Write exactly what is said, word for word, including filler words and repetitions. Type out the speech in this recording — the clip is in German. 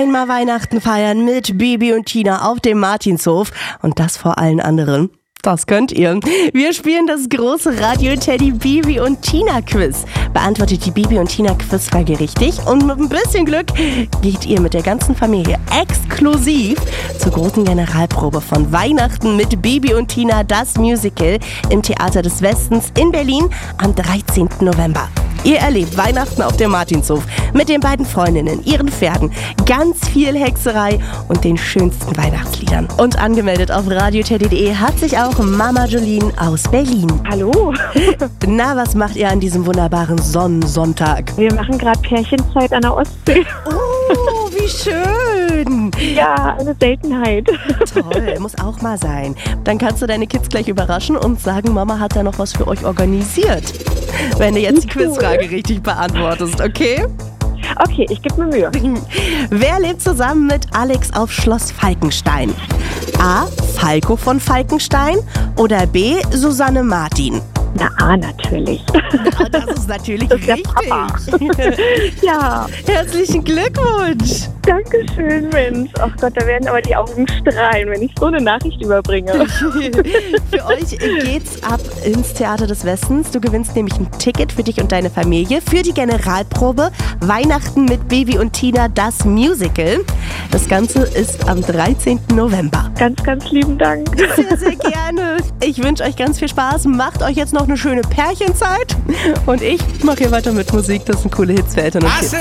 Einmal Weihnachten feiern mit Bibi und Tina auf dem Martinshof und das vor allen anderen. Das könnt ihr. Wir spielen das große Radio-Teddy Bibi und Tina Quiz. Beantwortet die Bibi und Tina Quizfrage richtig und mit ein bisschen Glück geht ihr mit der ganzen Familie exklusiv zur großen Generalprobe von Weihnachten mit Bibi und Tina, das Musical im Theater des Westens in Berlin am dreizehnten November. Ihr erlebt Weihnachten auf dem Martinshof mit den beiden Freundinnen, ihren Pferden, ganz viel Hexerei und den schönsten Weihnachtsliedern. Und angemeldet auf radioteddy punkt de hat sich auch Mama Jolene aus Berlin. Hallo. Na, was macht ihr an diesem wunderbaren Sonnensonntag? Wir machen gerade Pärchenzeit an der Ostsee. Oh, wie schön. Ja, eine Seltenheit. Toll, muss auch mal sein. Dann kannst du deine Kids gleich überraschen und sagen, Mama hat da noch was für euch organisiert. Wenn du jetzt die Quizfrage richtig beantwortest, okay? Okay, ich gebe mir Mühe. Wer lebt zusammen mit Alex auf Schloss Falkenstein? A. Falco von Falkenstein oder B. Susanne Martin? Na, A, natürlich. Na, das ist natürlich Das ist der richtig. Papa. Ja, Herzlichen Glückwunsch. Dankeschön, Mensch. Ach Gott, da werden aber die Augen strahlen, wenn ich so eine Nachricht überbringe. Für euch geht's ab ins Theater des Westens. Du gewinnst nämlich ein Ticket für dich und deine Familie für die Generalprobe Weihnachten mit Bibi und Tina, das Musical. Das Ganze ist am dreizehnten November. Ganz, ganz lieben Dank. Sehr, sehr gerne. Ich wünsche euch ganz viel Spaß. Macht euch jetzt noch eine schöne Pärchenzeit. Und ich mache hier weiter mit Musik. Das sind coole Hits für Eltern und Kids.